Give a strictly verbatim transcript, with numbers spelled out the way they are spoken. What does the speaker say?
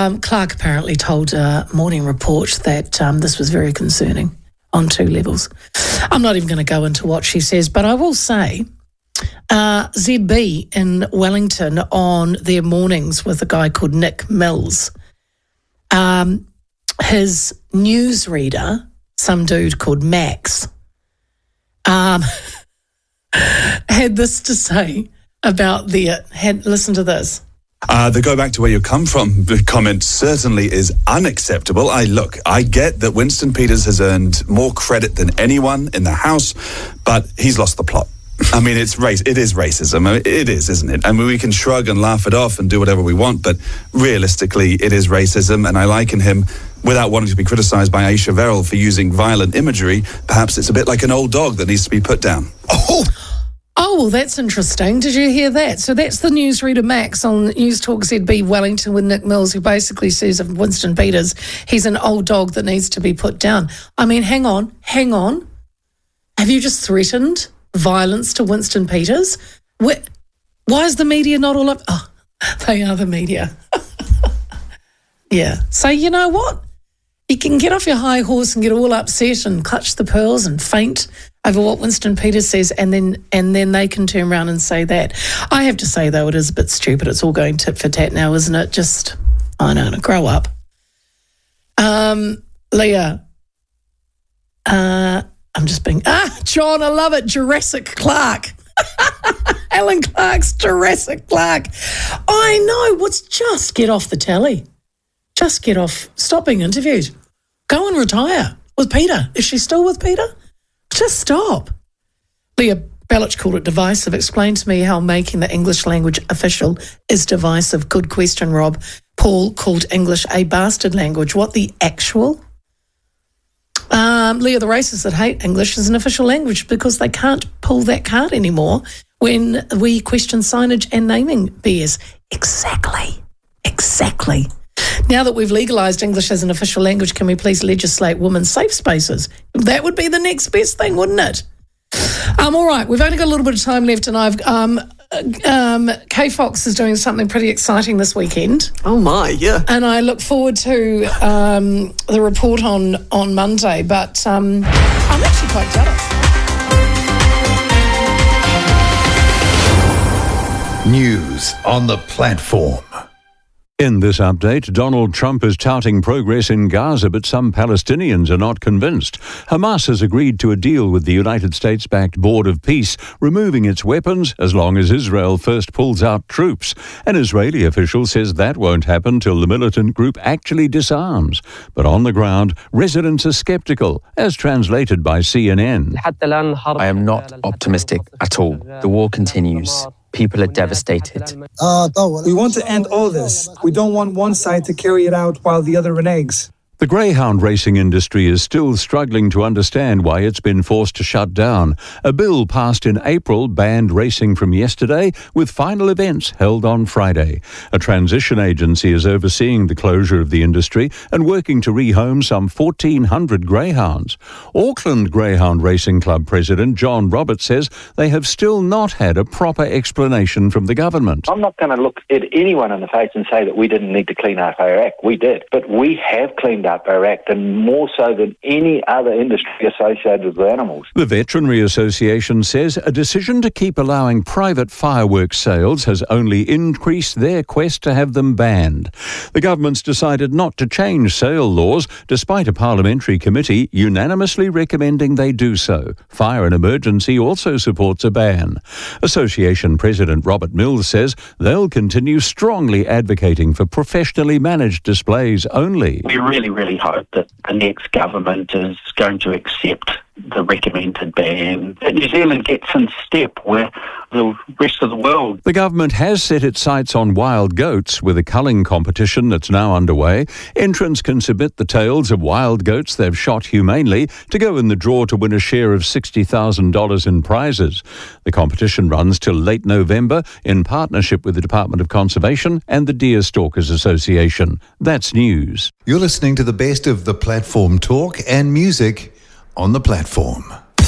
Um, Clark apparently told uh, Morning Report that um, this was very concerning on two levels. I'm not even going to go into what she says, but I will say uh, Z B in Wellington on their mornings with a guy called Nick Mills, um, his newsreader, some dude called Max, um, had this to say about their, had, listen to this. Uh, the go back to where you come from comment certainly is unacceptable. I look, I get that Winston Peters has earned more credit than anyone in the House, but he's lost the plot. I mean, it's race. It is racism. I mean, it is, isn't it? I mean, we can shrug and laugh it off and do whatever we want, but realistically, it is racism, and I liken him, without wanting to be criticised by Aisha Verrill for using violent imagery, perhaps it's a bit like an old dog that needs to be put down. Oh! Oh, well, that's interesting. Did you hear that? So that's the newsreader Max on News Talk Z B Wellington with Nick Mills, who basically says of Winston Peters, he's an old dog that needs to be put down. I mean, hang on, hang on. Have you just threatened violence to Winston Peters? Where, why is the media not all up? Oh, they are the media. Yeah. So you know what? You can get off your high horse and get all upset and clutch the pearls and faint over what Winston Peters says, and then and then they can turn around and say that. I have to say, though, it is a bit stupid. It's all going tit for tat now, isn't it? Just, I don't know, grow up. Um, Leah, uh, I'm just being, ah, John, I love it, Jurassic Clark. Alan Clark's Jurassic Clark. I know, what's just get off the telly. Just get off, stop being interviewed. Go and retire with Peter. Is she still with Peter? Just stop. Leah Belich called it divisive. Explain to me how making the English language official is divisive. Good question, Rob. Paul called English a bastard language. What the actual? Um, Leah, the racists that hate English is an official language because they can't pull that card anymore when we question signage and naming B S. Exactly. Exactly. Now that we've legalised English as an official language, can we please legislate women's safe spaces? That would be the next best thing, wouldn't it? Um, all right, we've only got a little bit of time left, and I've um, um, Kay Fox is doing something pretty exciting this weekend. Oh my, yeah. And I look forward to um, the report on on Monday. But um, I'm actually quite jealous. News on the platform. In this update, Donald Trump is touting progress in Gaza, but some Palestinians are not convinced. Hamas has agreed to a deal with the United States-backed Board of Peace, removing its weapons as long as Israel first pulls out troops. An Israeli official says that won't happen till the militant group actually disarms. But on the ground, residents are skeptical, as translated by C N N. I am not optimistic at all. The war continues. People are devastated. We want to end all this. We don't want one side to carry it out while the other reneges. The greyhound racing industry is still struggling to understand why it's been forced to shut down. A bill passed in April banned racing from yesterday, with final events held on Friday. A transition agency is overseeing the closure of the industry and working to rehome some fourteen hundred greyhounds. Auckland Greyhound Racing Club President John Roberts says they have still not had a proper explanation from the government. I'm not going to look at anyone in the face and say that we didn't need to clean up our act. We did. But we have cleaned up our act, and more so than any other industry associated with animals. The Veterinary Association says a decision to keep allowing private fireworks sales has only increased their quest to have them banned. The government's decided not to change sale laws, despite a parliamentary committee unanimously recommending they do so. Fire and Emergency also supports a ban. Association President Robert Mills says they'll continue strongly advocating for professionally managed displays only. We really, really hope that the next government is going to accept the recommended ban. That New Zealand gets in step with the rest of the world. The government has set its sights on wild goats with a culling competition that's now underway. Entrants can submit the tales of wild goats they've shot humanely to go in the draw to win a share of sixty thousand dollars in prizes. The competition runs till late November in partnership with the Department of Conservation and the Deer Stalkers Association. That's news. You're listening to the best of the platform talk and music on the platform.